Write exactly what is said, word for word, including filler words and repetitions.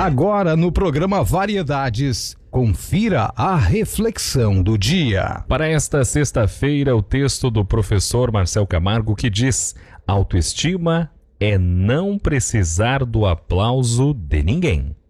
Agora no programa Variedades, confira a reflexão do dia. Para esta sexta-feira, o texto do professor Marcel Camargo que diz: autoestima é não precisar do aplauso de ninguém.